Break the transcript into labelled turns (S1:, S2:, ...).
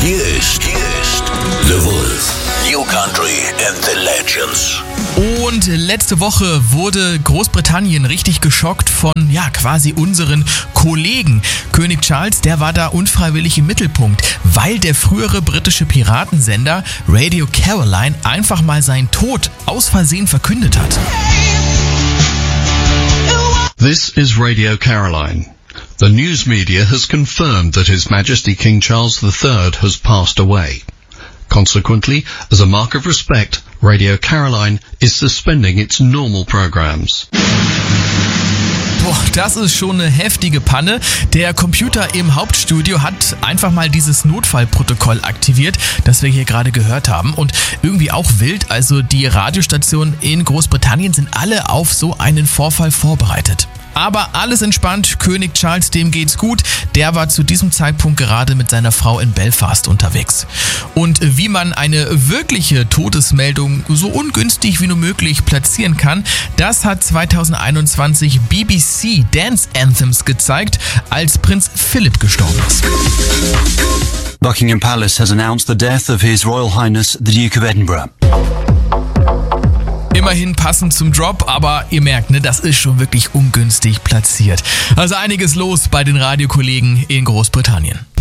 S1: Hier ist The Wolf. New Country and the Legends.
S2: Und letzte Woche wurde Großbritannien richtig geschockt von, quasi unseren Kollegen. König Charles, der war da unfreiwillig im Mittelpunkt, weil der frühere britische Piratensender Radio Caroline einfach mal seinen Tod aus Versehen verkündet hat.
S3: This is Radio Caroline. The news media has confirmed that His Majesty King Charles III has passed away. Consequently, as a mark of respect, Radio Caroline is suspending its normal programs.
S2: Boah, das ist schon eine heftige Panne. Der Computer im Hauptstudio hat einfach mal dieses Notfallprotokoll aktiviert, das wir hier gerade gehört haben. Und irgendwie auch wild, also die Radiostationen in Großbritannien sind alle auf so einen Vorfall vorbereitet. Aber alles entspannt, König Charles, dem geht's gut. Der war zu diesem Zeitpunkt gerade mit seiner Frau in Belfast unterwegs. Und wie man eine wirkliche Todesmeldung so ungünstig wie nur möglich platzieren kann, das hat 2021 BBC Dance Anthems gezeigt, als Prinz Philipp gestorben ist.
S4: Buckingham Palace has announced the death of His Royal Highness the Duke of Edinburgh.
S2: Immerhin passend zum Drop, aber ihr merkt, das ist schon wirklich ungünstig platziert. Also einiges los bei den Radiokollegen in Großbritannien.